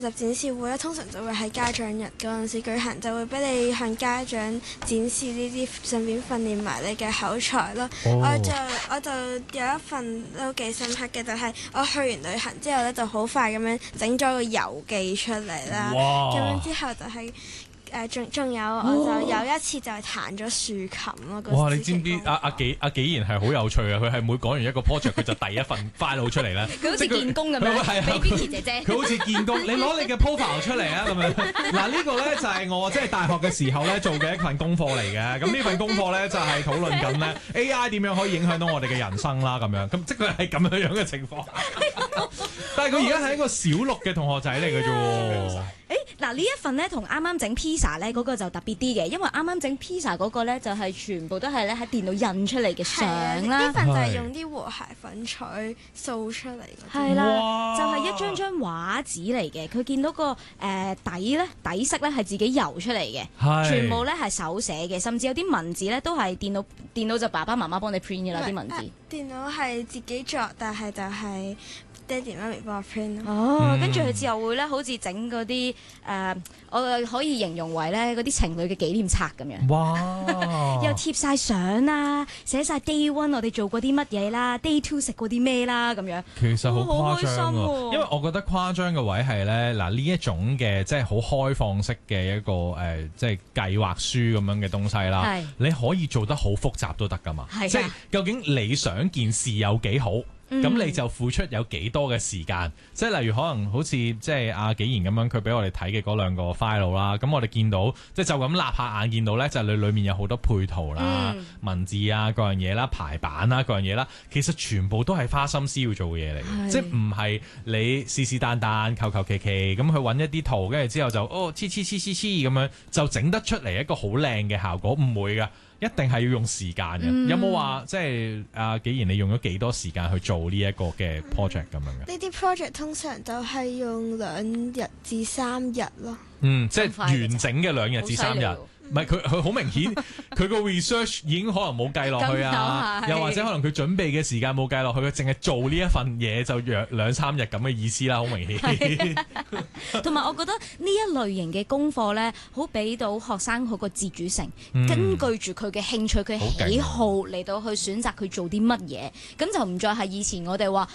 展示會咧，通常就會喺家長日嗰陣時舉行，就會俾你向家長展示呢啲，順便訓練埋你嘅口才咯。我就有一份都幾深刻嘅，就係我去完旅行之後咧，就好快咁樣整咗個遊記出嚟啦。咁樣之後就係。仲有我就有一次就係彈咗豎琴咯。 哇！你知唔知阿紀賢係好有趣啊？佢係每講完一個 project， 佢就第一份 file 出嚟咧。 佢好似見工咁樣，俾 Vicky 姐姐。 佢好似見工，你攞你嘅 profile 出嚟啊！咁樣嗱，呢個咧就係我即係大學嘅時候咧做嘅一份功課嚟嘅。咁呢份功課咧就係討論緊咧 AI 點樣可以影響到我哋嘅人生啦。咁樣咁即係咁樣嘅情況。但係佢而家係一個小六嘅同學仔嚟嘅啫喎。 嗱，呢一份咧同啱啱整 pizza 咧嗰個就特別啲嘅，因為啱啱整 pizza 嗰個咧就係全部都係咧喺電腦印出嚟嘅相啦。 呢份就係用啲和諧粉彩掃出嚟嘅。 係啦，就係一張畫紙嚟嘅。佢見到個底色咧係自己油出嚟嘅，全部咧係手寫嘅，甚至有啲文字咧都係電腦就爸爸媽媽幫你 print 嘅啦啲文字。 電腦係自己作，但係就係爹哋媽咪幫我 print 咯。跟住佢之後會咧，好似整嗰啲我可以形容為咧嗰啲情侶嘅紀念冊咁樣。 哇！ 又貼晒相啦，寫晒 day one 我哋做過啲乜嘢啦 ，day two 食過啲咩啦咁樣。 其實好誇張喎， 因為我覺得誇張嘅位係咧，嗱呢一種嘅即係好開放式嘅一個即係計劃書咁樣嘅東西啦，你可以做得好複雜都得㗎嘛。即係究竟你想件事有幾好？咁你就付出有幾多嘅時間？即係例如可能好似即係阿紀賢咁樣，佢俾我哋睇嘅嗰兩個 file 啦。咁我哋見到即係就咁立下眼見到咧，就係你裡面有好多配圖啦、文字啊、各樣嘢啦、排版啦、各樣嘢啦。其實全部都係花心思要做嘅嘢嚟嘅，即係唔係你是但但求求其其咁去揾一啲圖，跟住之後就黐咁樣就整得出嚟一個好靚嘅效果，唔會㗎。一定係要用時間嘅。有冇話即係阿紀賢你用咗幾多時間去做呢一個嘅 project 咁樣嘅？ 呢啲 project 通常就係用2日至3日咯。 即係完整嘅2日至3日。唔係佢好明顯，佢個 research 已經可能冇計落去啊，又或者可能佢準備嘅時間冇計落去，佢淨係做呢一份嘢就約2-3日咁嘅意思啦，好明顯。 同埋我覺得呢一類型嘅功課咧，好俾到學生好個自主性，根據住佢嘅興趣、佢喜好嚟到去選擇佢做啲乜嘢，咁就唔再係以前我哋話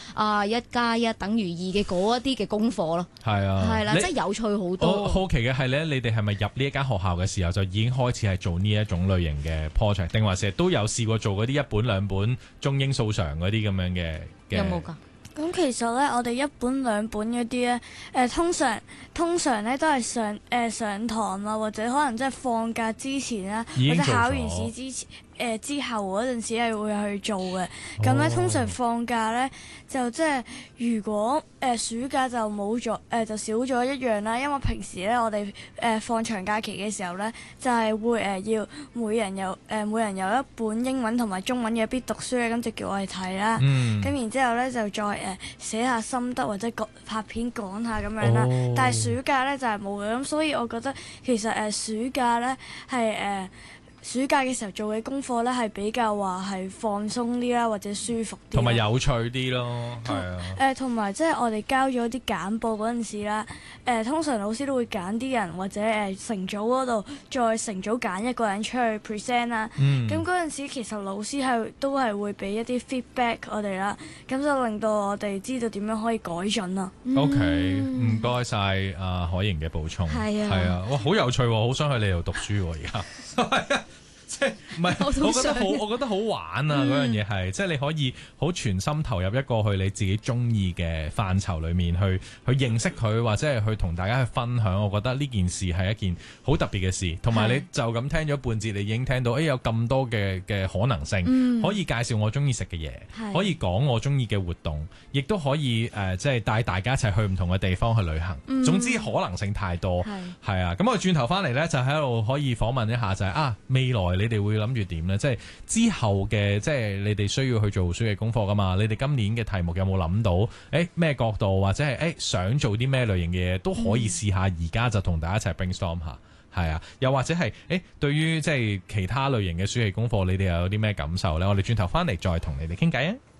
1+1等於2嘅嗰一啲嘅功課咯。係啊，係啦，即係有趣好多。 我好奇嘅係咧，你哋係咪入呢一間學校嘅時候就已經開始係做呢一種類型嘅 project， 定還是都有試過做嗰啲1本2本中英數常嗰啲咁樣嘅？ 有冇㗎？ 咁其實咧，我哋1本2本嗰啲咧，通常咧都係上堂啊，或者可能即係放假之前啦，或者考完試之後嗰陣時係會去做嘅。咁咧通常放假咧就即係如果暑假就冇咗就少咗一樣啦，因為平時咧我哋放長假期嘅時候咧就係會要每人有1本英文同埋中文嘅必讀書咧，咁就叫我哋睇啦。咁然之後咧就再寫下心得或者拍片講下咁樣啦。但係暑假咧就係冇嘅，咁所以我覺得其實暑假咧係暑假嘅時候做嘅功課咧係比較話係放鬆啲啦，或者舒服啲， 同埋有趣啲咯。係啊， 同埋即係我哋交咗啲簡報嗰陣時啦，通常老師都會揀啲人或者成組嗰度再成組揀一個人出去 present 啦。咁嗰陣時其實老師都係會俾一啲 feedback 我哋啦，咁就令到我哋知道點樣可以改進啊。 OK， 唔該晒阿海瑩嘅補充。係啊，哇，好有趣喎，好想去你度讀書喎，而家。係啊。即係唔係？我覺得好玩啊！嗰樣嘢係，即係你可以好全心投入一個去你自己中意嘅範疇裏面去認識佢，或者係去同大家去分享。我覺得呢件事係一件好特別嘅事，同埋你就咁聽咗半節，你已經聽到有咁多嘅可能性，可以介紹我中意食嘅嘢，可以講我中意嘅活動，亦都可以即係帶大家一齊去唔同嘅地方去旅行。總之可能性太多，係啊！咁我轉頭翻嚟呢，就喺度可以訪問一下就係未來你哋會諗住點呢？即係之後嘅，即係你哋需要去做書嘅功課噶嘛？你哋今年嘅題目有冇諗到？咩角度或者係想做啲咩類型嘅嘢都可以試下。而家就同大家一齊 brainstorm 下，係啊。又或者係對於即係其他類型嘅書嘅功課，你哋又有啲咩感受呢？我哋轉頭翻嚟再同你哋傾偈啊！